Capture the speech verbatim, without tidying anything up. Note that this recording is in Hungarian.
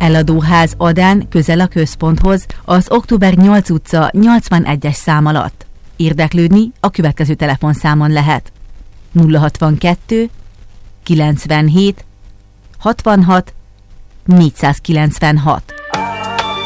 Eladóház Adán, közel a központhoz, az Október nyolc utca nyolcvanegyes szám alatt. Érdeklődni a következő telefonszámon lehet: nulla hatvankettő kilencvenhét hatvanhat négyszázkilencvenhat.